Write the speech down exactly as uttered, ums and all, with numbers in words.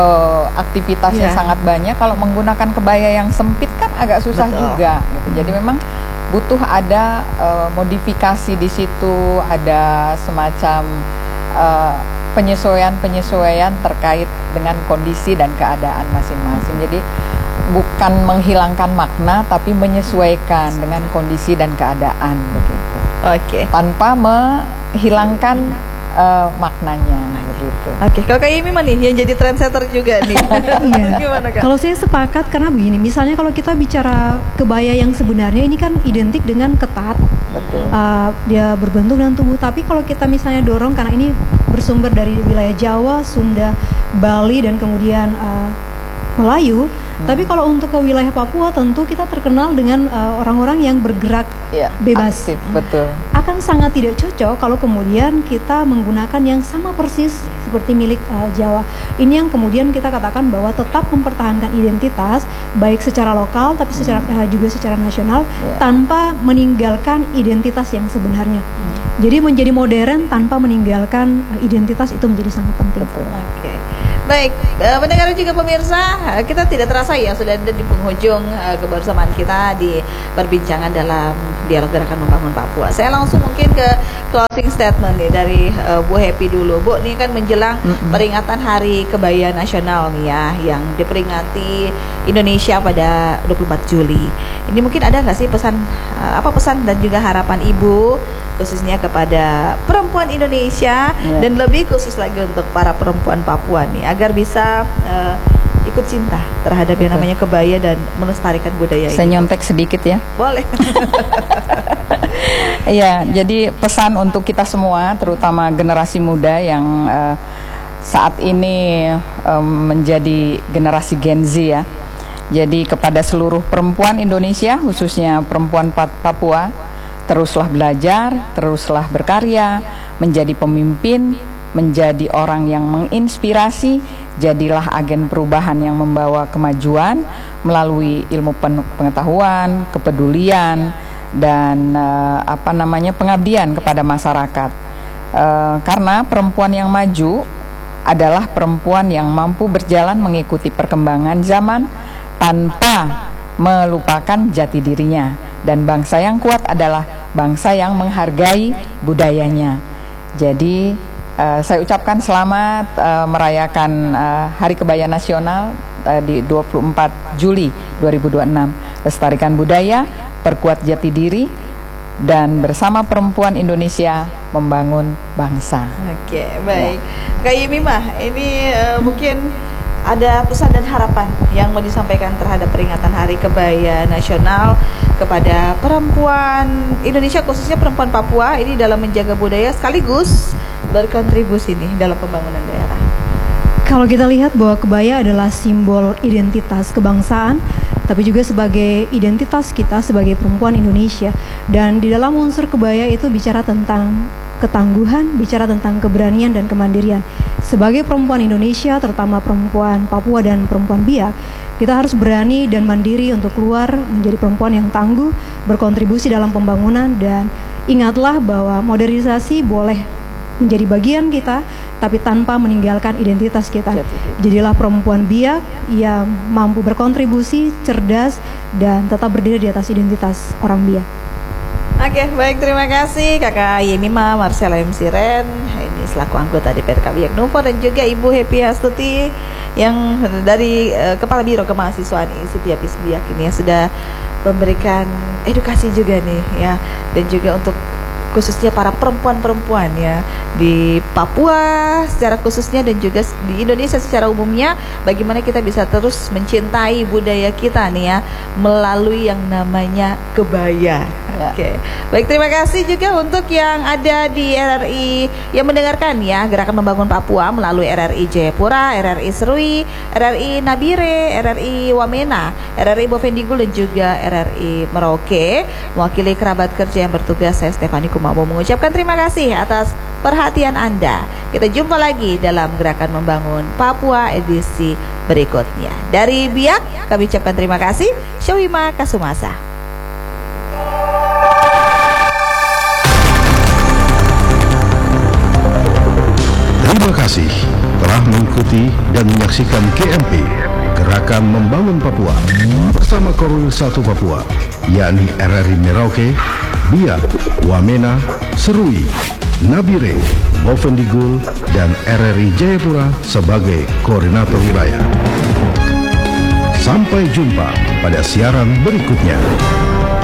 uh, aktivitasnya yeah. sangat banyak. Kalau menggunakan kebaya yang sempit kan agak susah Betul. juga gitu. Jadi memang butuh ada uh, modifikasi di situ, ada semacam uh, penyesuaian-penyesuaian terkait dengan kondisi dan keadaan masing-masing. Jadi bukan menghilangkan makna, tapi menyesuaikan dengan kondisi dan keadaan begitu. Oke. Okay. Tanpa menghilangkan uh, maknanya begitu. Oke, okay. Kalau kayak Mima nih yang jadi trendsetter juga nih. Iya. Gimana Kak? Kalau saya sepakat karena begini, misalnya kalau kita bicara kebaya yang sebenarnya ini kan identik dengan ketat. Betul. Uh, dia berbentuk dan tubuh, tapi kalau kita misalnya dorong karena ini bersumber dari wilayah Jawa, Sunda, Bali dan kemudian uh, Melayu. Hmm. Tapi kalau untuk ke wilayah Papua tentu kita terkenal dengan uh, orang-orang yang bergerak ya, bebas. Aktif, betul. Akan sangat tidak cocok kalau kemudian kita menggunakan yang sama persis seperti milik uh, Jawa. Ini yang kemudian kita katakan bahwa tetap mempertahankan identitas baik secara lokal tapi secara hmm. uh, juga secara nasional ya. Tanpa meninggalkan identitas yang sebenarnya. Hmm. Jadi menjadi modern tanpa meninggalkan uh, identitas itu menjadi sangat penting. Betul. Oke. Okay. Baik, uh, pendengar juga pemirsa, uh, kita tidak terasa ya sudah ada di penghujung uh, kebersamaan kita di perbincangan dalam dialog gerakan membangun Papua. Saya langsung mungkin ke closing statement nih dari uh, Bu Happy dulu. Bu, ini kan menjelang mm-hmm. peringatan Hari Kebaya Nasional nih ya, yang diperingati Indonesia pada dua puluh empat Juli. Ini mungkin ada nggak sih pesan, uh, apa pesan dan juga harapan Ibu khususnya kepada perempuan Indonesia yeah. dan lebih khusus lagi untuk para perempuan Papua nih agar bisa uh, ikut cinta terhadap Betul. Yang namanya kebaya dan melestarikan budaya ini. Saya nyontek sedikit ya. Boleh. Iya, jadi pesan untuk kita semua, terutama generasi muda yang uh, saat ini um, menjadi generasi Gen Z ya. Jadi kepada seluruh perempuan Indonesia, khususnya perempuan Papua, teruslah belajar, teruslah berkarya, menjadi pemimpin, menjadi orang yang menginspirasi, jadilah agen perubahan yang membawa kemajuan melalui ilmu pengetahuan, kepedulian, dan uh, apa namanya pengabdian kepada masyarakat. Uh, karena perempuan yang maju adalah perempuan yang mampu berjalan mengikuti perkembangan zaman tanpa melupakan jati dirinya. Dan bangsa yang kuat adalah bangsa yang menghargai budayanya. Jadi uh, saya ucapkan selamat uh, merayakan uh, Hari Kebaya Nasional uh, di dua puluh empat Juli dua ribu dua puluh enam. Lestarikan budaya, perkuat jati diri, dan bersama perempuan Indonesia membangun bangsa. Oke, baik. Ya. Kak Mima, ini uh, mungkin ada pesan dan harapan yang mau disampaikan terhadap peringatan Hari Kebaya Nasional kepada perempuan Indonesia, khususnya perempuan Papua ini dalam menjaga budaya sekaligus berkontribusi nih dalam pembangunan daerah. Kalau kita lihat bahwa kebaya adalah simbol identitas kebangsaan, tapi juga sebagai identitas kita sebagai perempuan Indonesia. Dan di dalam unsur kebaya itu bicara tentang ketangguhan, bicara tentang keberanian dan kemandirian. Sebagai perempuan Indonesia, terutama perempuan Papua dan perempuan Biak, kita harus berani dan mandiri untuk keluar menjadi perempuan yang tangguh, berkontribusi dalam pembangunan, dan ingatlah bahwa modernisasi boleh menjadi bagian kita, tapi tanpa meninggalkan identitas kita. Jadilah perempuan Biak yang mampu berkontribusi, cerdas, dan tetap berdiri di atas identitas orang Biak. Oke, baik, terima kasih Kakak Yemima Marcella M. Siren ini selaku anggota D P R K Biak Numfor, dan juga Ibu Happy Astuti yang dari uh, Kepala Biro Kemahasiswaan Institut Yapis Biak ini yang sudah memberikan edukasi juga nih ya, dan juga untuk khususnya para perempuan-perempuan ya di Papua secara khususnya dan juga di Indonesia secara umumnya, bagaimana kita bisa terus mencintai budaya kita nih ya melalui yang namanya kebaya. Ya. Oke, baik, terima kasih juga untuk yang ada di R R I yang mendengarkan ya Gerakan Membangun Papua melalui R R I Jayapura, R R I Serui, R R I Nabire, R R I Wamena, R R I Bovendigul, dan juga R R I Merauke. Mewakili kerabat kerja yang bertugas, saya Stefani Kumabo mengucapkan terima kasih atas perhatian Anda. Kita jumpa lagi dalam Gerakan Membangun Papua edisi berikutnya. Dari Biak, kami ucapkan terima kasih. Syawima Kasumasa. Terima kasih telah mengikuti dan menyaksikan G M P, Gerakan Membangun Papua, bersama Korwil satu Papua, yakni R R I Merauke, Biak, Wamena, Serui, Nabire, Bovendigul, dan R R I Jayapura sebagai koordinator wilayah. Sampai jumpa pada siaran berikutnya.